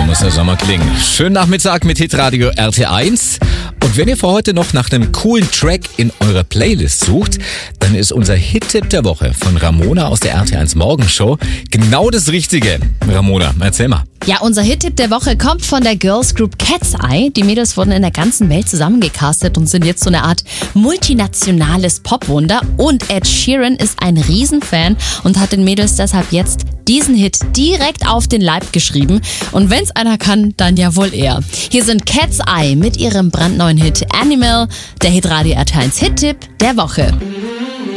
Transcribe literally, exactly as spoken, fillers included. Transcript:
muss der Sommer klingen. Schönen Nachmittag mit Hitradio R T eins. Und wenn ihr für heute noch nach einem coolen Track in eurer Playlist sucht, dann ist unser Hit-Tipp der Woche von Ramona aus der R T eins Morgenshow genau das Richtige. Ramona, erzähl mal. Ja, unser Hit-Tipp der Woche kommt von der Girls Group Cat's Eye. Die Mädels wurden in der ganzen Welt zusammengecastet und sind jetzt so eine Art multinationales Popwunder. Und Ed Sheeran ist ein Riesenfan und hat den Mädels deshalb jetzt diesen Hit direkt auf den Leib geschrieben. Und wenn's einer kann, dann ja wohl er. Hier sind Cat's Eye mit ihrem brandneuen Hit Animal, der Hitradio R T eins Hit-Tipp der Woche.